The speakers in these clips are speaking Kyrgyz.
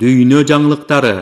Дүйнө жаңылыктары.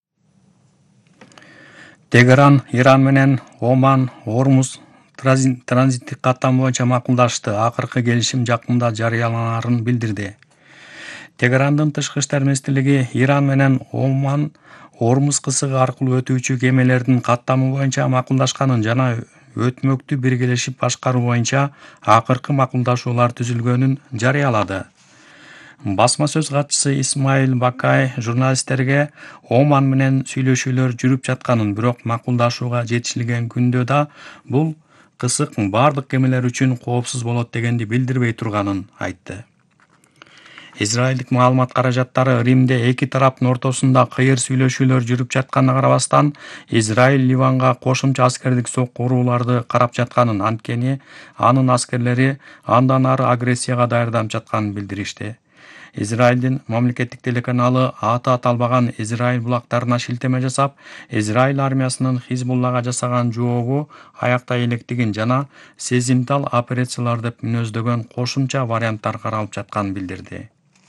Тегеран Иран менен Оман Ормуз транзиттик каттам боюнча макулдашты. Акыркы келишим жакында жарыяланарын билдирди. Тегерандын тышкы иштер министрлиги Иран менен Оман Ормуз кысыгы аркылуу өтүүчү кемелердин каттамы боюнча макулдашканын жана өтмөктү биргелешип башкаруу боюнча акыркы макулдашуулар түзүлгөнүн жарыялады. Басма сөз катчысы Исмаил Бакай журналисттерге Оман менен сүйлөшүүлөр жүрүп жатканын, бирок макулдашууга жетишилген күндө да бул кысык бардык кемелер үчүн коопсуз болот дегенди билдирбей турганын айтты. Израилдик маалымат каражаттары Римде эки тараптын ортосунда кыйыр сүйлөшүүлөр жүрүп жатканына карабастан, Израиль Ливанга кошумча аскердик сокурууларды карап жатканын, анткени анын аскерлери андан ары агрессияга даярданып жатканын билдиришти. Израилдин мамлекеттик телеканалы аты аталбаган Израиль булактарына шилтеме жасап, Израиль армиясынын Хизбуллага жасаган жообу аякта электигин жана сезимтал операциялар деп мүнөздөгөн кошумча варианттар каралып жатканын билдирди.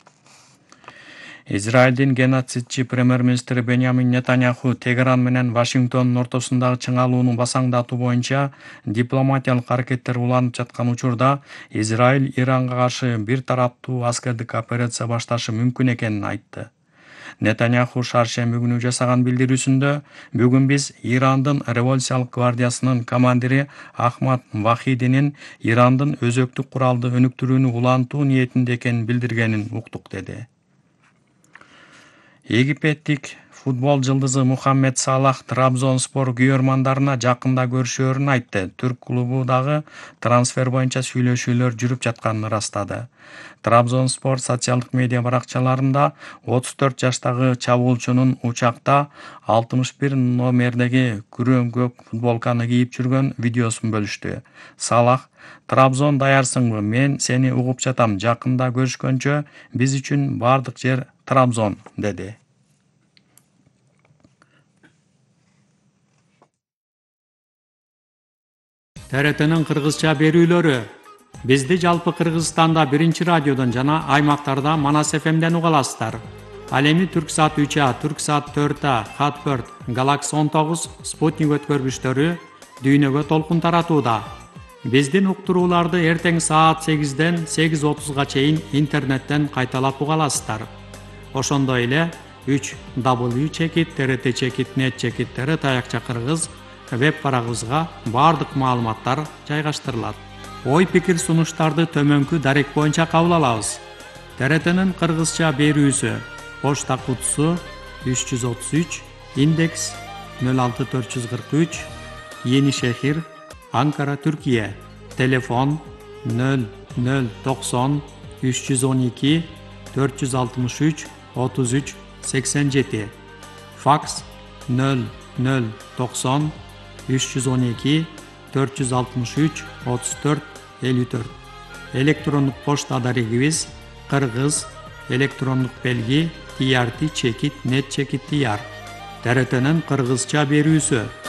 Израилдин геноцидчи премьер-министри Беньямин Нетаньяху Тегеран менен Вашингтондун ортосундагы чыңалууну басаңдатуу боюнча дипломатиялык аракеттер уланып жаткан учурда Израиль Иранга каршы бир тараптуу аскердик операция башташы мүмкүн экенин айтты. Нетаньяху шаршемби күнү жасаган билдирүүсүндө бүгүн биз Ирандын революциялык гвардиясынын командири Ахмад Вахидинин Ирандын өзөктүк куралды өнүктүрүүнү улантуу ниетинде экенин билдиргенин уктук деди. Египеттик футбол жылдызы Мухаммед Салах Трабзонспор күйөрмандарына жакында көрүшөөрүн айтты. Түрк клубу дагы трансфер боюнча сүйлөшүүлөр жүрүп жатканын ырастады. Трабзонспор социалдык медиа баракчаларында 34 жаштагы чабуулчунун учакта 61 номердеги күрөң көк футболканы кийип жүргөн видеосун бөлүштү. Салах: "Трабзон даярсыңбы? Мен сени угуп жатам. Жакында көрүшкөнчө, биз үчүн бардык жер Трабзон", деди. ТРТнын кыргызча берүүлөрү. Бизди жалпы Кыргызстанда 1 радиодон жана аймактарда Манас ФМден уга аласыздар. Ал эми Түрксат 3А, Түрксат 4А, Хатберт, Галакс 19, Спутник өткөргүчтөрү дүйнөгө толкун таратууда. Биздин уктурууларды эртең саат 8ден 8:30га чейин интернеттен кайталап уга аласыздар. Ошондой эле 3w.trt.net таякча кыргыз веб барагыбызга бардык маалыматтар жайгаштырылат. Ой-пикир сунуштарды төмөнкү дарек боюнча кабыл алабыз. ТРТнын кыргызча берүүсү: почта кутусу 333, индекс 06443, Yeni Şehir, Ankara, Türkiye. Telefon 0090 312 463 33 87. Faks 0090 312 463 34 54. Elektronik poçta adarigimiz Kırgız, elektronik belgi trt.net.tr. TRT'nin Kırgızça berүүsü.